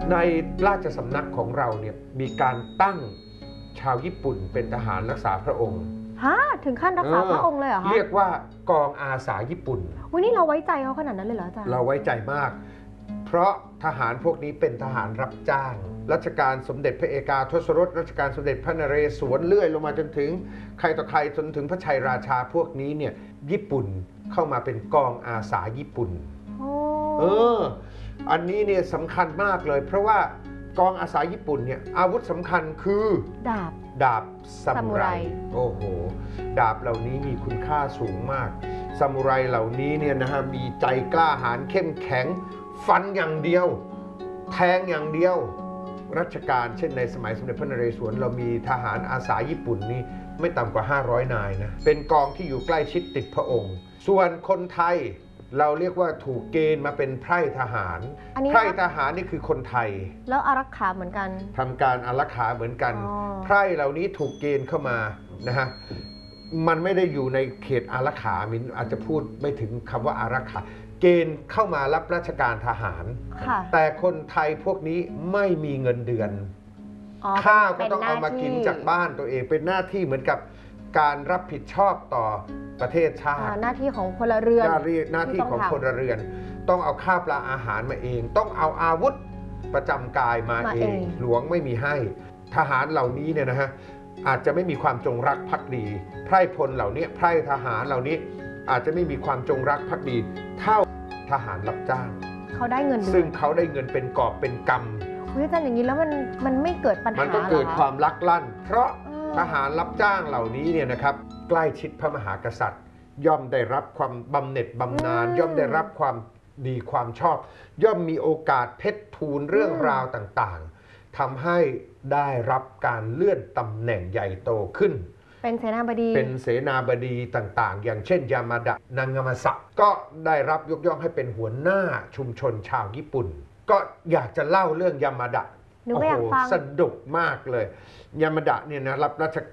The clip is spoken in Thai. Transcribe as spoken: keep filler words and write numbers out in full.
ในราชสำนักของเราเนี่ยมีการตั้งชาวญี่ปุ่นเป็นทหารรักษาพระองค์ฮะถึงขั้นรักษาพระองค์เลยเหรอคะเรียกว่ากองอาสาญี่ปุ่นวันนี้เราไว้ใจเขาขนาดนั้นเลยเหรออาจารย์เราไว้ใจมากเพราะทหารพวกนี้เป็นทหารรับจ้างรัชกาลสมเด็จพระเอกาทศรสรัชกาลสมเด็จพระนเรศวรเลื่อยลงมาจนถึงใครต่อใครจนถึงพระชัยราชาพวกนี้เนี่ยญี่ปุ่นเข้ามาเป็นกองอาสาญี่ปุ่นเอออันนี้เนี่ยสำคัญมากเลยเพราะว่ากองอาสาญี่ปุ่นเนี่ยอาวุธสำคัญคือดาบดาบซามูไรโอ้โหดาบเหล่านี้มีคุณค่าสูงมากซามูไรเหล่านี้เนี่ยนะฮะมีใจกล้าหาญเข้มแข็งฟันอย่างเดียวแทงอย่างเดียวรัชกาลเช่นในสมัยสมเด็จพระนเรศวรเรามีทหารอาสาญี่ปุ่นนี่ไม่ต่ำกว่าห้าร้อยนายนะเป็นกองที่อยู่ใกล้ชิดติดพระองค์ส่วนคนไทยเราเรียกว่าถูกเกณฑ์มาเป็นไพร่ทหารไพร่ทหารนี่คือคนไทยแล้วอารักขาเหมือนกันทำการอารักขาเหมือนกันไพร่เหล่านี้ถูกเกณฑ์เข้ามานะฮะมันไม่ได้อยู่ในเขตอารักขามินอาจจะพูดไม่ถึงคำว่าอารักขาเกณฑ์เข้ามารับราชการทหารแต่คนไทยพวกนี้ไม่มีเงินเดือนข้าวก็ต้องเอามากินจากบ้านตัวเองเป็นหน้าที่เหมือนกับการรับผิดชอบต่อประเทศชาติหน้าที่ของพลเรือนหน้าที่ของพลเรือนต้องเอาข้าวปลาอาหารมาเองต้องเอาอาวุธประจำกายมาเองหลวงไม่มีให้ทหารเหล่านี้เนี่ยนะฮะอาจจะไม่มีความจงรักภักดีไพร่พลเหล่านี้ไพร่ทหารเหล่านี้อาจจะไม่มีความจงรักภักดีเท่าทหารรับจ้างเขาได้เงินซึ่งเขาได้เงินเป็นกอบเป็นกำอาจารย์อย่างนี้แล้วมันมันไม่เกิดปัญหามันก็เกิดความลักลั่นเพราะทหารรับจ้างเหล่านี้เนี่ยนะครับใกล้ชิดพระมหากษัตริย์ย่อมได้รับความบำเหน็จบำนาญย่อมได้รับความดีความชอบย่อมมีโอกาสเพชรทูลเรื่องราวต่างๆทำให้ได้รับการเลื่อนตำแหน่งใหญ่โตขึ้นเป็นเสนาบดีเป็นเสนาบดีต่างๆอย่างเช่นยามาดะนางามาสะก็ได้รับยกย่องให้เป็นหัวหน้าชุมชนชาวญี่ปุ่นก็อยากจะเล่าเรื่องยามาดะโอ้โหสนุกมากเลยยามาดะเนี่ยนะรับราช